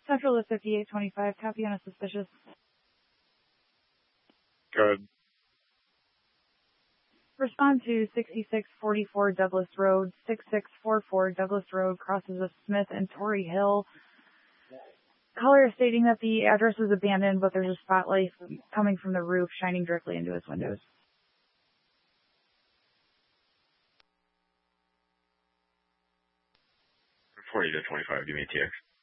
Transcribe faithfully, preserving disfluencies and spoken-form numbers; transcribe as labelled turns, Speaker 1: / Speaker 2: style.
Speaker 1: Central to fifty-eight twenty-five, copy on a suspicious.
Speaker 2: Good.
Speaker 1: Respond to sixty-six forty-four Douglas Road, sixty-six forty-four Douglas Road, crosses of Smith and Torrey Hill. Caller is stating that the address is abandoned, but there's a spotlight coming from the roof shining directly into his windows.
Speaker 2: forty to twenty-five, give me a T X.